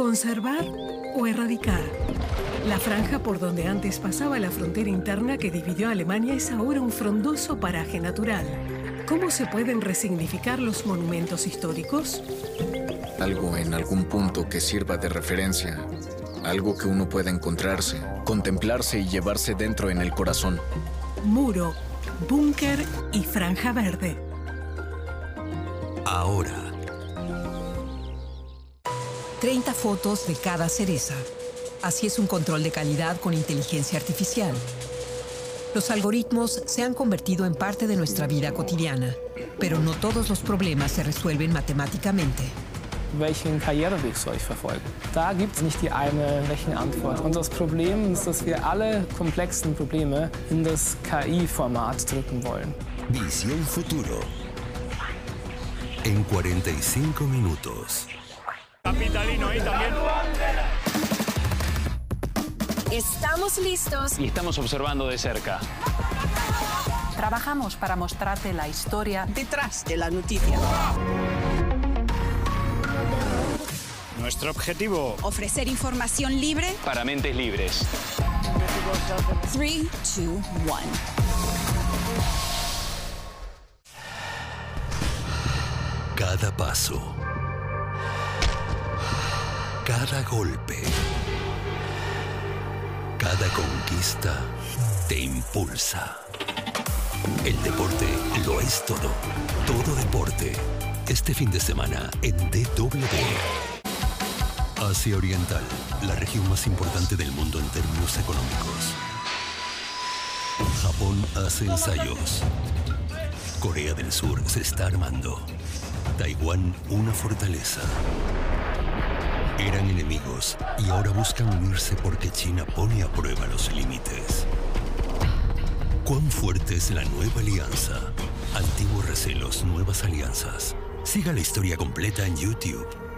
conservar o erradicar. La franja por donde antes pasaba la frontera interna que dividió a Alemania es ahora un frondoso paraje natural. ¿Cómo se pueden resignificar los monumentos históricos? Algo en algún punto que sirva de referencia. Algo que uno pueda encontrarse, contemplarse y llevarse dentro en el corazón. Muro, búnker y franja verde. Ahora. 30 fotos de cada cereza. Así es un control de calidad con inteligencia artificial. Los algoritmos se han convertido en parte de nuestra vida cotidiana, pero no todos los problemas se resuelven matemáticamente. Welchen Karriereweg soll ich verfolgen? Da gibt es nicht die eine Rechenantwort. Und das Problem ist, dass wir alle komplexen Probleme in das KI-Format drücken wollen. Visión Futuro. En 45 minutos. Capitalino ahí también. Estamos listos. Y estamos observando de cerca. Trabajamos para mostrarte la historia detrás de la noticia. Nuestro objetivo: ofrecer información libre para mentes libres. 3, 2, 1. Cada paso. Cada golpe. Cada conquista te impulsa. El deporte lo es todo. Todo deporte. Este fin de semana en DW. Asia Oriental, la región más importante del mundo en términos económicos. Japón hace ensayos. Corea del Sur se está armando. Taiwán, una fortaleza. Eran enemigos y ahora buscan unirse porque China pone a prueba los límites. ¿Cuán fuerte es la nueva alianza? Antiguos recelos, nuevas alianzas. Siga la historia completa en YouTube.